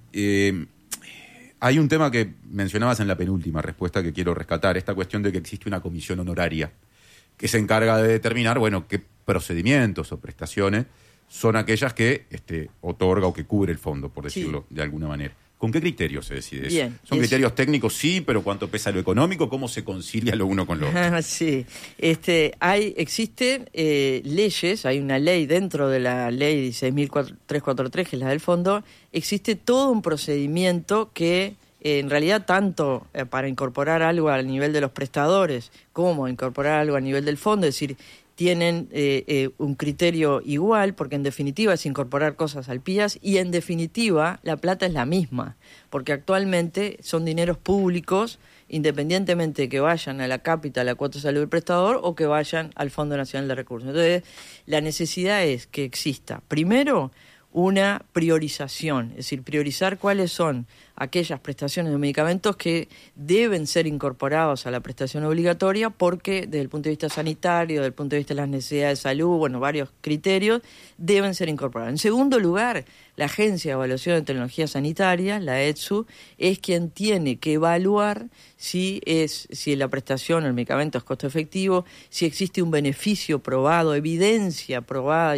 Speaker 1: Hay un tema que mencionabas en la penúltima respuesta que quiero rescatar, esta cuestión de que existe una comisión honoraria que se encarga de determinar, bueno, qué procedimientos o prestaciones son aquellas que otorga o que cubre el fondo, por decirlo de alguna manera. ¿Con qué criterios se decide eso?
Speaker 9: Bien,
Speaker 1: ¿Son criterios técnicos? Sí, pero ¿cuánto pesa lo económico? ¿Cómo se concilia lo uno con lo otro?
Speaker 9: Sí, existen leyes, hay una ley dentro de la ley 16.343, que es la del fondo, existe todo un procedimiento que en realidad tanto para incorporar algo al nivel de los prestadores como incorporar algo a nivel del fondo, es decir, tienen un criterio igual, porque en definitiva es incorporar cosas al PIAS y en definitiva la plata es la misma, porque actualmente son dineros públicos, independientemente de que vayan a la cápita, a la cuota de salud del prestador o que vayan al Fondo Nacional de Recursos. Entonces, la necesidad es que exista, primero, una priorización, es decir, priorizar cuáles son aquellas prestaciones de medicamentos que deben ser incorporados a la prestación obligatoria porque desde el punto de vista sanitario, desde el punto de vista de las necesidades de salud, bueno, varios criterios deben ser incorporados. En segundo lugar, la Agencia de Evaluación de Tecnología Sanitaria, la ETSU, es quien tiene que evaluar si la prestación o el medicamento es costo efectivo, si existe un beneficio probado, evidencia probada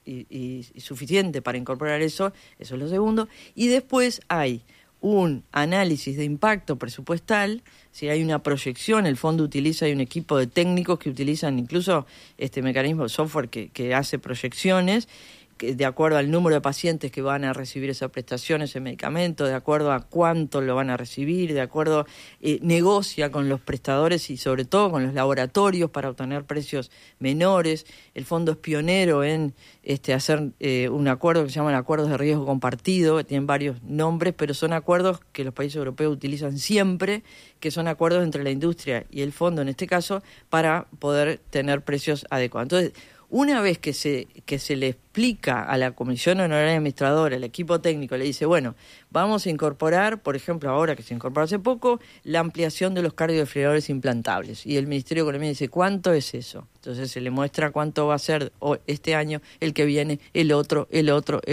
Speaker 9: y suficiente para incorporar eso es lo segundo. Y después hay un análisis de impacto presupuestal, si hay una proyección, el fondo hay un equipo de técnicos que utilizan incluso este mecanismo de software que hace proyecciones, de acuerdo al número de pacientes que van a recibir esa prestación, ese medicamento, de acuerdo a cuánto lo van a recibir, de acuerdo, negocia con los prestadores y sobre todo con los laboratorios para obtener precios menores. El fondo es pionero en hacer un acuerdo que se llaman acuerdos de riesgo compartido, que tienen varios nombres, pero son acuerdos que los países europeos utilizan siempre, que son acuerdos entre la industria y el fondo, en este caso, para poder tener precios adecuados. Entonces, una vez que se le explica a la Comisión Honoraria Administradora, el equipo técnico, le dice, bueno, vamos a incorporar, por ejemplo, ahora que se incorporó hace poco, la ampliación de los cardiodesfibriladores implantables. Y el Ministerio de Economía dice, ¿cuánto es eso? Entonces se le muestra cuánto va a ser este año, el que viene, el otro. Y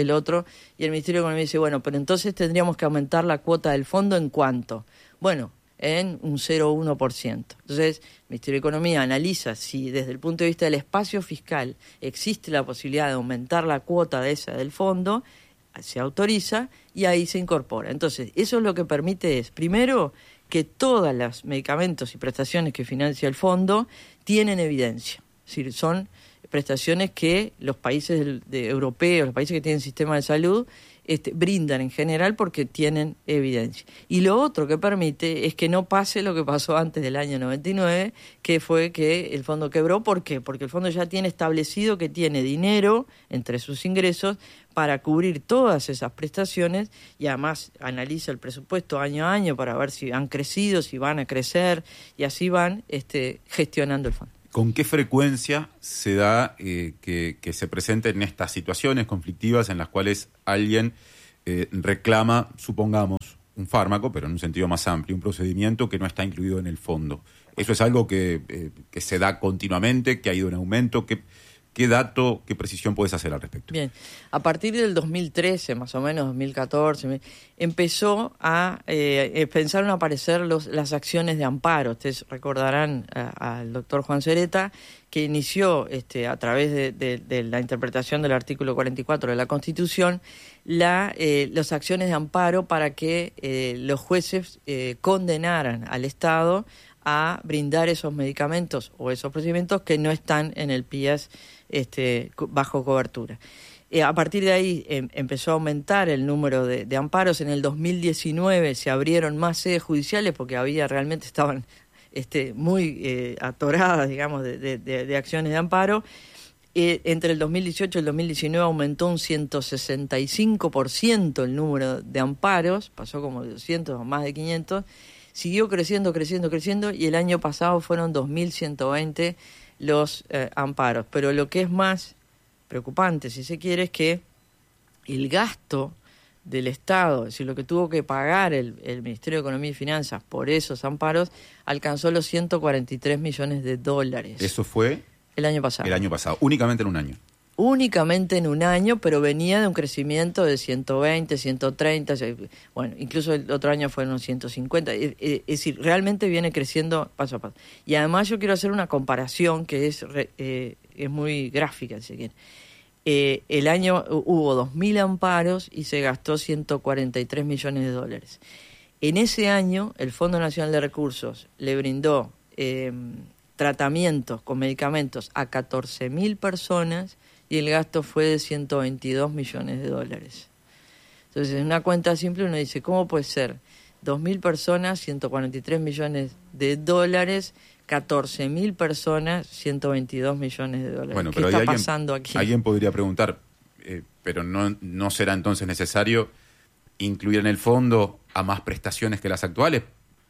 Speaker 9: el Ministerio de Economía dice, bueno, pero entonces tendríamos que aumentar la cuota del fondo ¿en cuánto? Bueno, en un 0,1%. Entonces, el Ministerio de Economía analiza si desde el punto de vista del espacio fiscal existe la posibilidad de aumentar la cuota de esa del fondo, se autoriza y ahí se incorpora. Entonces, eso es lo que permite es, primero, que todos los medicamentos y prestaciones que financia el fondo tienen evidencia. Es decir, son prestaciones que los países europeos, los países que tienen sistema de salud, brindan en general porque tienen evidencia. Y lo otro que permite es que no pase lo que pasó antes del año 99, que fue que el fondo quebró. ¿Por qué? Porque el fondo ya tiene establecido que tiene dinero entre sus ingresos para cubrir todas esas prestaciones y además analiza el presupuesto año a año para ver si han crecido, si van a crecer y así van gestionando el fondo.
Speaker 1: ¿Con qué frecuencia se da que se presenten estas situaciones conflictivas en las cuales alguien reclama, supongamos, un fármaco, pero en un sentido más amplio, un procedimiento que no está incluido en el fondo? ¿Eso es algo que se da continuamente, que ha ido en aumento? ¿Qué dato, qué precisión puedes hacer al respecto?
Speaker 9: Bien, a partir del 2013, más o menos 2014, empezaron a aparecer las acciones de amparo. Ustedes recordarán al doctor Juan Sereta, que inició a través de la interpretación del artículo 44 de la Constitución, las acciones de amparo para que los jueces condenaran al Estado a brindar esos medicamentos o esos procedimientos que no están en el PIAS bajo cobertura. A partir de ahí empezó a aumentar el número de amparos. En el 2019 se abrieron más sedes judiciales porque realmente estaban muy atoradas, digamos, de acciones de amparo. Entre el 2018 y el 2019 aumentó un 165% el número de amparos, pasó como de 200 a más de 500, siguió creciendo y el año pasado fueron 2.120 los amparos. Pero lo que es más preocupante, si se quiere, es que el gasto del Estado, es decir, lo que tuvo que pagar el Ministerio de Economía y Finanzas por esos amparos, alcanzó los $143 millones.
Speaker 1: ¿Eso fue?
Speaker 9: El año pasado.
Speaker 1: El año pasado, únicamente en un año.
Speaker 9: Únicamente en un año, pero venía de un crecimiento de 120, 130, bueno, incluso el otro año fueron 150, es decir, realmente viene creciendo paso a paso. Y además yo quiero hacer una comparación que es muy gráfica, si quieren. El año hubo 2.000 amparos y se gastó $143 millones. En ese año, el Fondo Nacional de Recursos le brindó tratamientos con medicamentos a 14.000 personas y el gasto fue de $122 millones. Entonces, en una cuenta simple uno dice, ¿cómo puede ser? 2.000 personas, $143 millones, 14.000 personas, $122 millones.
Speaker 1: Bueno,
Speaker 9: ¿Qué está pasando aquí?
Speaker 1: Alguien podría preguntar, pero no será entonces necesario incluir en el fondo a más prestaciones que las actuales,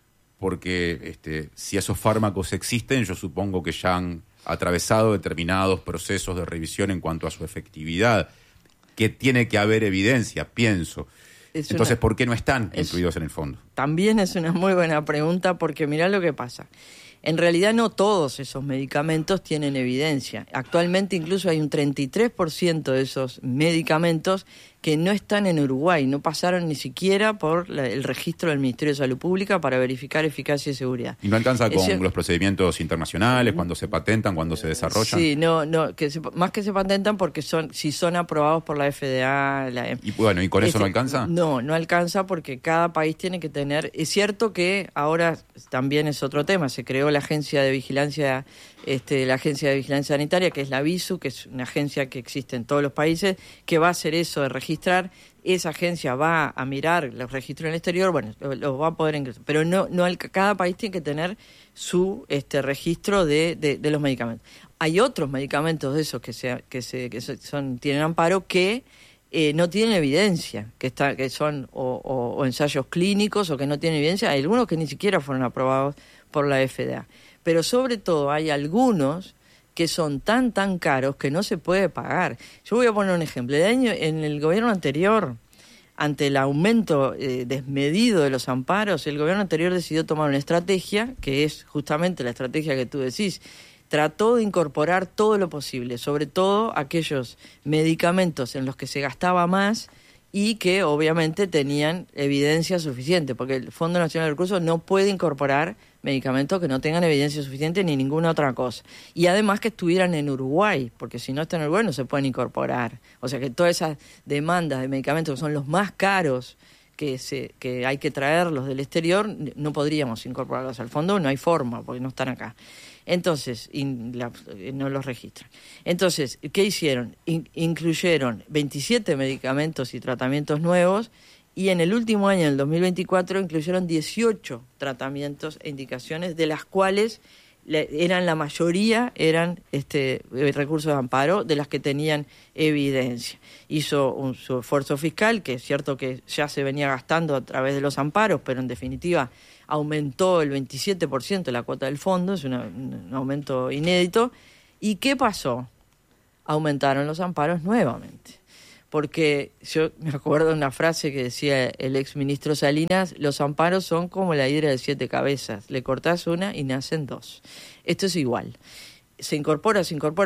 Speaker 1: porque si esos fármacos existen, yo supongo que ya han atravesado determinados procesos de revisión en cuanto a su efectividad, que tiene que haber evidencia, pienso. Entonces, ¿por qué no están incluidos en el fondo? También es una muy buena pregunta, porque mirá lo que pasa. En realidad no todos esos medicamentos tienen evidencia. Actualmente incluso hay un 33% de esos medicamentos que no están en Uruguay, no pasaron ni siquiera por el registro del Ministerio de Salud Pública para verificar eficacia y seguridad. ¿Y no alcanza con los procedimientos internacionales, cuando se patentan, cuando se desarrollan? Sí, más que se patentan porque si son aprobados por la FDA. Y bueno, ¿y con eso no alcanza? No alcanza porque cada país tiene que tener... Es cierto que ahora también es otro tema, se creó la Agencia de Vigilancia Sanitaria, que es la AVISU, que es una agencia que existe en todos los países, que va a hacer eso de registrar. Esa agencia va a mirar los registros en el exterior, bueno, los va a poder ingresar, pero cada país tiene que tener su registro de los medicamentos. Hay otros medicamentos de esos que tienen amparo que no tienen evidencia, que son o ensayos clínicos o que no tienen evidencia. Hay algunos que ni siquiera fueron aprobados por la FDA. Pero sobre todo hay algunos que son tan caros que no se puede pagar. Yo voy a poner un ejemplo. En el gobierno anterior, ante el aumento desmedido de los amparos, el gobierno anterior decidió tomar una estrategia, que es justamente la estrategia que tú decís. Trató de incorporar todo lo posible, sobre todo aquellos medicamentos en los que se gastaba más y que obviamente tenían evidencia suficiente, porque el Fondo Nacional de Recursos no puede incorporar medicamentos que no tengan evidencia suficiente ni ninguna otra cosa. Y además que estuvieran en Uruguay, porque si no están en Uruguay no se pueden incorporar. O sea que todas esas demandas de medicamentos que son los más caros, que hay que traerlos del exterior, no podríamos incorporarlos al fondo, no hay forma, porque no están acá.
Speaker 9: Entonces, no los registran. Entonces, ¿qué hicieron? Incluyeron 27 medicamentos y tratamientos nuevos, y en el último año, en el 2024, incluyeron 18 tratamientos e indicaciones, de las cuales la mayoría eran recursos de amparo, de las que tenían evidencia. Hizo su esfuerzo fiscal, que es cierto que ya se venía gastando a través de los amparos, pero en definitiva aumentó el 27% la cuota del fondo, es un aumento inédito. ¿Y qué pasó? Aumentaron los amparos nuevamente. Porque yo me acuerdo de una frase que decía el exministro Salinas: los amparos son como la hidra de 7 cabezas, le cortás una y nacen 2. Esto es igual. Se incorpora,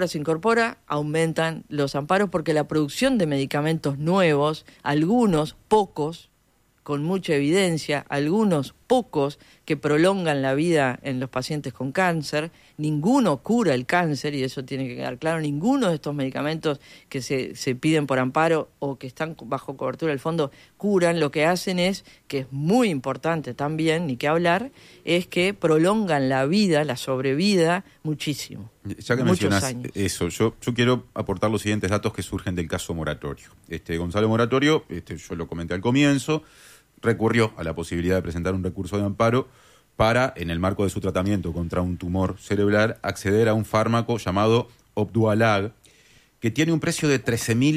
Speaker 9: aumentan los amparos porque la producción de medicamentos nuevos, algunos, pocos, con mucha evidencia, algunos pocos que prolongan la vida en los pacientes con cáncer, ninguno cura el cáncer, y eso tiene que quedar claro, ninguno de estos medicamentos que se piden por amparo o que están bajo cobertura del fondo curan. Lo que hacen es, que es muy importante también, ni que hablar, es que prolongan la vida, la sobrevida, muchísimo.
Speaker 1: Ya que mencionás eso, yo quiero aportar los siguientes datos que surgen del caso Moratorio. Gonzalo Moratorio, yo lo comenté al comienzo, recurrió a la posibilidad de presentar un recurso de amparo para, en el marco de su tratamiento contra un tumor cerebral, acceder a un fármaco llamado Opdualag, que tiene un precio de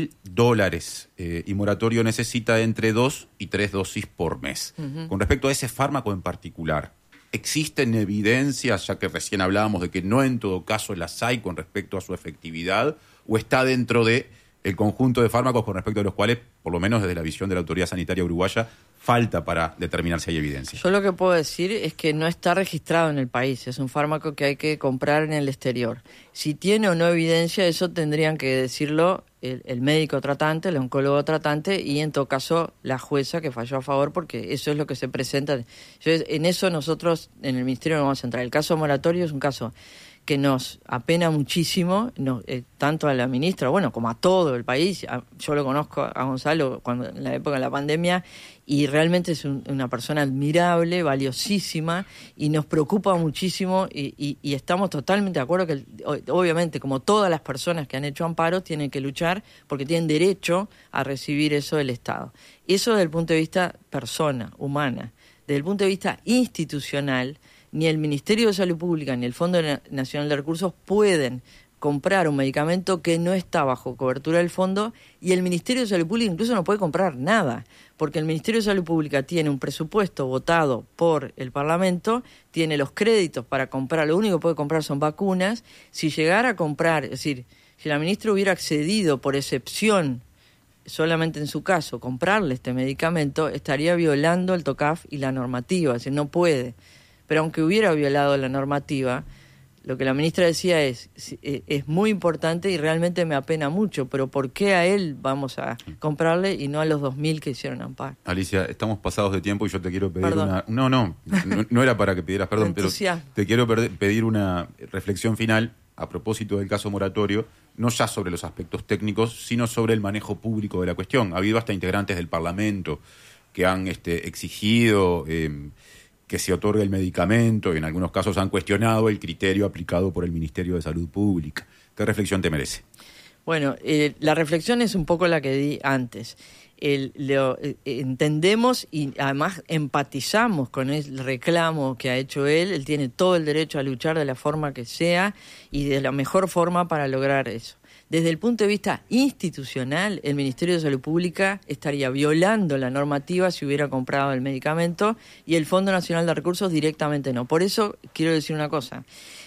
Speaker 1: $13.000 y Moratorio necesita entre 2 y 3 dosis por mes. Uh-huh. Con respecto a ese fármaco en particular, ¿existen evidencias, ya que recién hablábamos de que no en todo caso las hay con respecto a su efectividad, o está dentro de el conjunto de fármacos con respecto a los cuales, por lo menos desde la visión de la Autoridad Sanitaria Uruguaya, falta para determinar si hay evidencia?
Speaker 9: Yo lo que puedo decir es que no está registrado en el país, es un fármaco que hay que comprar en el exterior. Si tiene o no evidencia, eso tendrían que decirlo el médico tratante, el oncólogo tratante, y en todo caso la jueza que falló a favor, porque eso es lo que se presenta. En eso nosotros en el Ministerio no vamos a entrar. El caso Moratorio es un caso que nos apena muchísimo, tanto a la ministra, como a todo el país. Yo lo conozco a Gonzalo en la época de la pandemia, y realmente es una persona admirable, valiosísima, y nos preocupa muchísimo, y estamos totalmente de acuerdo que, obviamente, como todas las personas que han hecho amparos, tienen que luchar porque tienen derecho a recibir eso del Estado. Eso desde el punto de vista persona, humana. Desde el punto de vista institucional, ni el Ministerio de Salud Pública ni el Fondo Nacional de Recursos pueden comprar un medicamento que no está bajo cobertura del fondo, y el Ministerio de Salud Pública incluso no puede comprar nada, porque el Ministerio de Salud Pública tiene un presupuesto votado por el Parlamento, tiene los créditos para comprar, lo único que puede comprar son vacunas. Si llegara a comprar, es decir, si la ministra hubiera accedido por excepción, solamente en su caso, comprarle este medicamento, estaría violando el TOCAF y la normativa, es decir, no puede. Pero aunque hubiera violado la normativa, lo que la ministra decía es muy importante y realmente me apena mucho, pero ¿por qué a él vamos a comprarle y no a los 2.000 que hicieron amparo?
Speaker 1: Alicia, estamos pasados de tiempo y yo te quiero pedir No era para que pidieras perdón, pero te quiero pedir una reflexión final a propósito del caso Moratorio, no ya sobre los aspectos técnicos, sino sobre el manejo público de la cuestión. Ha habido hasta integrantes del Parlamento que han exigido que se otorgue el medicamento, y en algunos casos han cuestionado el criterio aplicado por el Ministerio de Salud Pública. ¿Qué reflexión te merece?
Speaker 9: Bueno, la reflexión es un poco la que di antes. Entendemos y además empatizamos con el reclamo que ha hecho él. Él tiene todo el derecho a luchar de la forma que sea y de la mejor forma para lograr eso. Desde el punto de vista institucional, el Ministerio de Salud Pública estaría violando la normativa si hubiera comprado el medicamento, y el Fondo Nacional de Recursos directamente no. Por eso quiero decir una cosa.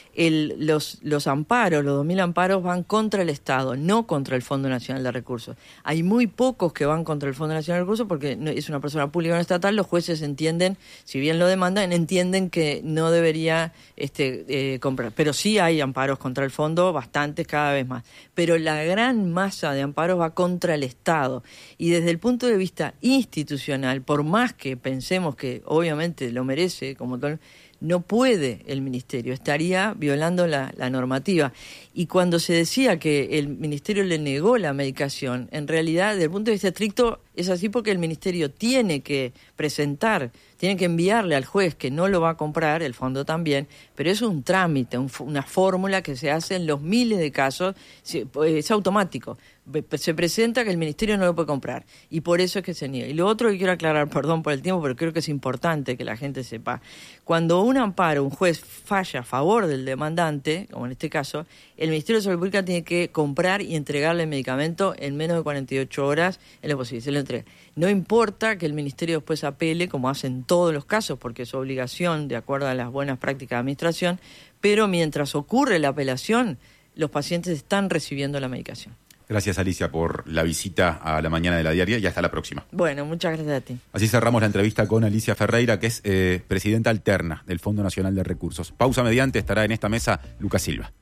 Speaker 9: Los amparos, los 2.000 amparos van contra el Estado, no contra el Fondo Nacional de Recursos. Hay muy pocos que van contra el Fondo Nacional de Recursos porque es una persona pública no estatal. Los jueces entienden, si bien lo demandan, entienden que no debería comprar. Pero sí hay amparos contra el fondo, bastantes, cada vez más. Pero la gran masa de amparos va contra el Estado. Y desde el punto de vista institucional, por más que pensemos que obviamente lo merece, como todo, no puede el Ministerio, estaría violando la normativa. Y cuando se decía que el Ministerio le negó la medicación, en realidad, desde el punto de vista estricto, Es así porque el ministerio tiene que presentar, tiene que enviarle al juez que no lo va a comprar, el fondo también, pero es un trámite, una fórmula que se hace en los miles de casos, es automático. Se presenta que el ministerio no lo puede comprar y por eso es que se niega. Y lo otro que quiero aclarar, perdón por el tiempo, pero creo que es importante que la gente sepa, cuando un amparo, un juez falla a favor del demandante, como en este caso, el Ministerio de Salud Pública tiene que comprar y entregarle el medicamento en menos de 48 horas en lo posible, se lo entrega. No importa que el ministerio después apele, como hacen todos los casos, porque es su obligación de acuerdo a las buenas prácticas de administración, pero mientras ocurre la apelación, los pacientes están recibiendo la medicación.
Speaker 1: Gracias, Alicia, por la visita a la mañana de la diaria y hasta la próxima.
Speaker 9: Bueno, muchas gracias a ti.
Speaker 1: Así cerramos la entrevista con Alicia Ferreira, que es presidenta alterna del Fondo Nacional de Recursos. Pausa mediante, estará en esta mesa Lucas Silva.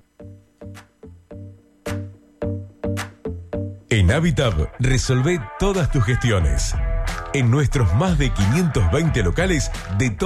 Speaker 10: En Habitab, resolvé todas tus gestiones. En nuestros más de 520 locales de